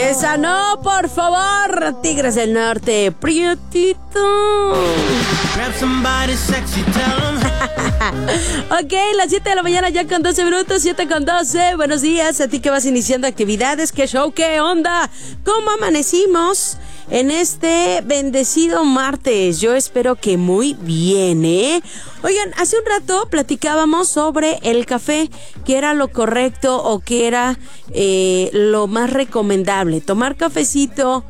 Esa no, por favor. Tigres del Norte, prietito. Ok, las 7 de la mañana ya con 12 minutos, 7 con 12. Buenos días a ti que vas iniciando actividades. ¿Qué show? ¿Qué onda? ¿Cómo amanecimos en este bendecido martes? Yo espero que muy bien, ¿eh? Oigan, hace un rato platicábamos sobre el café, qué era lo correcto o qué era lo más recomendable. Tomar cafecito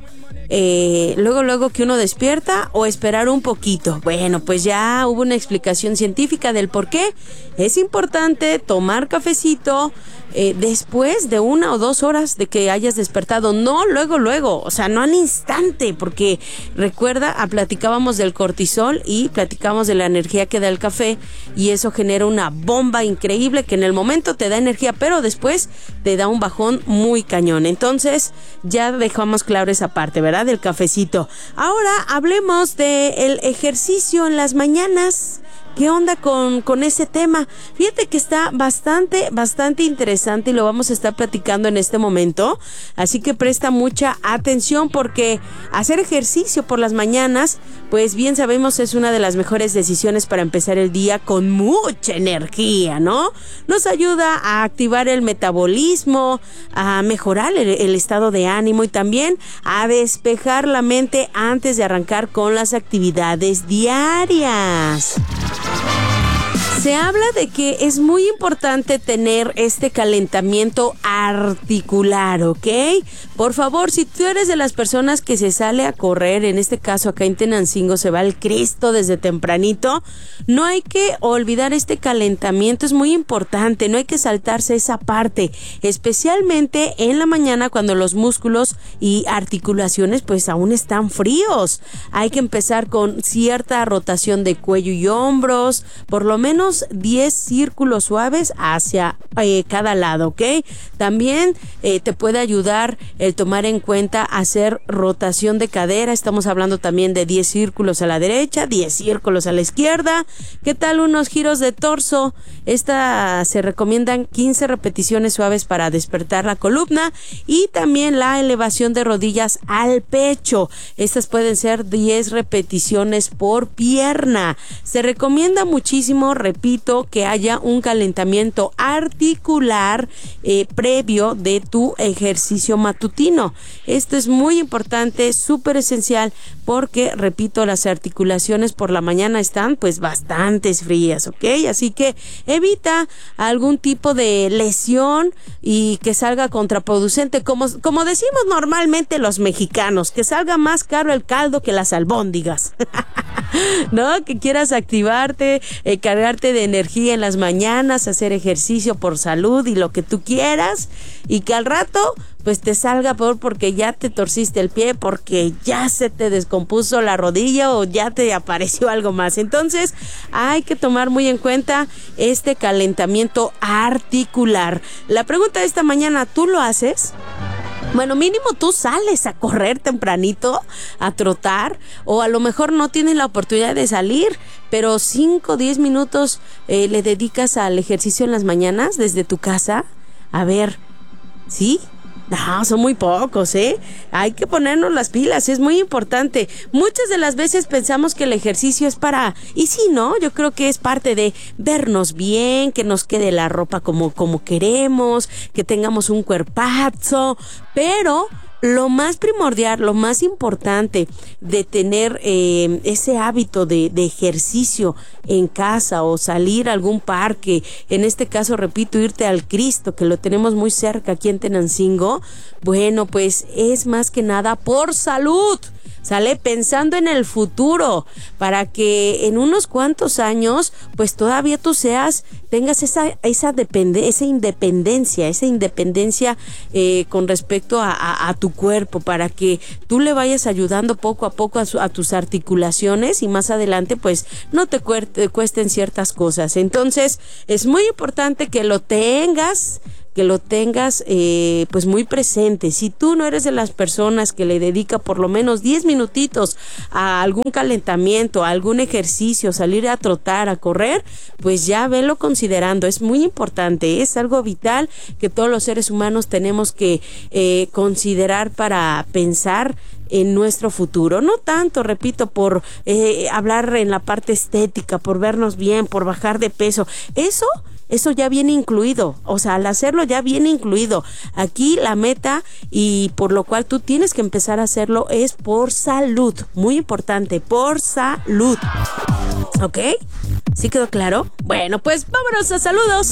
luego que uno despierta o esperar un poquito. Bueno, pues ya hubo una explicación científica del por qué es importante tomar cafecito después de 1 o 2 horas de que hayas despertado, no luego, o sea, no al instante, porque recuerda, platicábamos del cortisol y platicábamos de la energía que da el café, y eso genera una bomba increíble que en el momento te da energía, pero después te da un bajón muy cañón. Entonces ya dejamos claro esa parte, ¿verdad? Del cafecito. Ahora hablemos del ejercicio en las mañanas. ¿Qué onda con ese tema? Fíjate que está bastante interesante y lo vamos a estar platicando en este momento. Así que presta mucha atención porque hacer ejercicio por las mañanas, pues bien sabemos, es una de las mejores decisiones para empezar el día con mucha energía, ¿no? Nos ayuda a activar el metabolismo, a mejorar el estado de ánimo y también a despejar la mente antes de arrancar con las actividades diarias. Se habla de que es muy importante tener este calentamiento articular, ¿ok? Por favor, si tú eres de las personas que se sale a correr, en este caso acá en Tenancingo se va al Cristo desde tempranito, no hay que olvidar este calentamiento, es muy importante, no hay que saltarse esa parte, especialmente en la mañana cuando los músculos y articulaciones pues aún están fríos. Hay que empezar con cierta rotación de cuello y hombros, por lo menos 10 círculos suaves hacia cada lado, ¿ok? También te puede ayudar el tomar en cuenta hacer rotación de cadera. Estamos hablando también de 10 círculos a la derecha, 10 círculos a la izquierda. ¿Qué tal unos giros de torso? Se recomiendan 15 repeticiones suaves para despertar la columna y también la elevación de rodillas al pecho. Estas pueden ser 10 repeticiones por pierna. Se recomienda muchísimo, repito, que haya un calentamiento articular previo de tu ejercicio matutino. Esto es muy importante, súper esencial, porque, repito, las articulaciones por la mañana están pues bastante frías, ¿ok? Así que evita algún tipo de lesión y que salga contraproducente, como decimos normalmente los mexicanos, que salga más caro el caldo que las albóndigas. ¿No? Que quieras activarte, cargarte de energía en las mañanas, hacer ejercicio por salud y lo que tú quieras, y que al rato pues te salga peor porque ya te torciste el pie, porque ya se te descompuso la rodilla o ya te apareció algo más. Entonces hay que tomar muy en cuenta este calentamiento articular. La pregunta de esta mañana, ¿tú lo haces? Bueno, mínimo tú sales a correr tempranito, a trotar, o a lo mejor no tienes la oportunidad de salir, pero 5 o 10 minutos le dedicas al ejercicio en las mañanas desde tu casa. A ver, ¿sí? No, son muy pocos, ¿eh? Hay que ponernos las pilas, es muy importante. Muchas de las veces pensamos que el ejercicio es para... Y sí, ¿no? Yo creo que es parte de vernos bien, que nos quede la ropa como queremos, que tengamos un cuerpazo, pero... Lo más primordial, lo más importante de tener ese hábito de ejercicio en casa o salir a algún parque, en este caso, repito, irte al Cristo, que lo tenemos muy cerca aquí en Tenancingo, bueno, pues es más que nada por salud. ¿Sale? Pensando en el futuro, para que en unos cuantos años, pues todavía tú tengas esa independencia con respecto a tu cuerpo, para que tú le vayas ayudando poco a poco a tus articulaciones y más adelante, pues no te cuesten ciertas cosas. Entonces, es muy importante que lo tengas que lo tengas pues muy presente. Si tú no eres de las personas que le dedica por lo menos 10 minutitos a algún calentamiento, a algún ejercicio, salir a trotar, a correr, pues ya velo considerando. Es muy importante, es algo vital que todos los seres humanos tenemos que considerar para pensar en nuestro futuro. No tanto, repito, por hablar en la parte estética, por vernos bien, por bajar de peso. Eso ya viene incluido, o sea, al hacerlo ya viene incluido. Aquí la meta, y por lo cual tú tienes que empezar a hacerlo, es por salud. Muy importante, por salud. ¿Ok? ¿Sí quedó claro? Bueno, pues vámonos a saludos.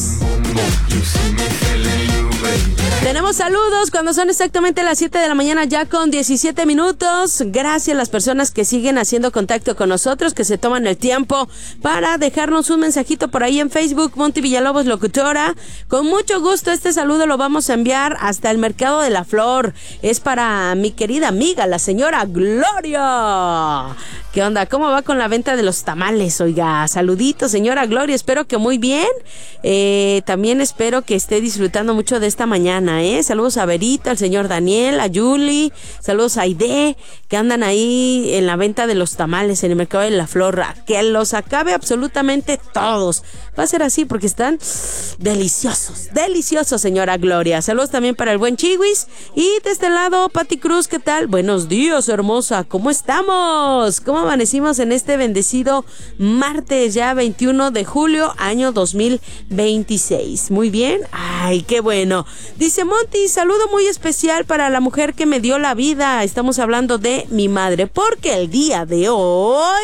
Tenemos saludos cuando son exactamente las 7 de la mañana, ya con 17 minutos. Gracias a las personas que siguen haciendo contacto con nosotros, que se toman el tiempo para dejarnos un mensajito por ahí en Facebook. Monty Villalobos, locutora. Con mucho gusto este saludo lo vamos a enviar hasta el Mercado de la Flor. Es para mi querida amiga, la señora Gloria. ¿Qué onda? ¿Cómo va con la venta de los tamales? Oiga, saluditos, señora Gloria, espero que muy bien. También espero que esté disfrutando mucho de esta mañana, Saludos a Verita, al señor Daniel, a Julie, saludos a Aide, que andan ahí en la venta de los tamales en el Mercado de la Flor. Que los acabe absolutamente todos. Va a ser así porque están deliciosos, deliciosos, señora Gloria. Saludos también para el buen Chiwis. Y de este lado, Pati Cruz, ¿qué tal? Buenos días, hermosa, ¿cómo estamos? ¿Cómo amanecimos en este bendecido martes, ya 21 de julio, año 2026? Muy bien, ay, qué bueno. Dice Monty, saludo muy especial para la mujer que me dio la vida. Estamos hablando de mi madre, porque el día de hoy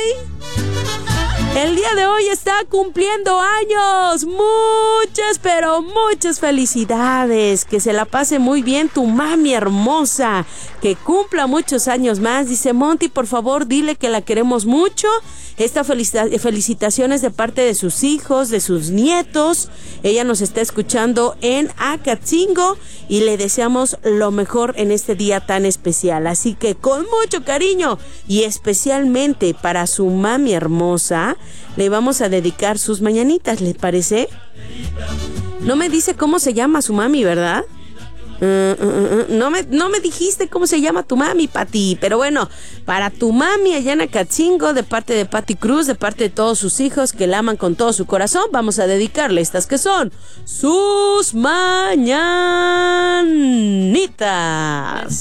está cumpliendo años. Muchas, pero muchas felicidades. Que se la pase muy bien tu mami hermosa. Que cumpla muchos años más. Dice Monty, por favor, dile que la queremos mucho. Esta felicitaciones de parte de sus hijos, de sus nietos. Ella nos está escuchando en Acatzingo y le deseamos lo mejor en este día tan especial. Así que con mucho cariño y especialmente para su mami hermosa, le vamos a dedicar sus mañanitas, ¿le parece? No me dice cómo se llama su mami, ¿verdad? No me dijiste cómo se llama tu mami, Pati. Pero bueno, para tu mami allá en Acatzingo, de parte de Pati Cruz, de parte de todos sus hijos que la aman con todo su corazón, vamos a dedicarle estas que son sus mañanitas.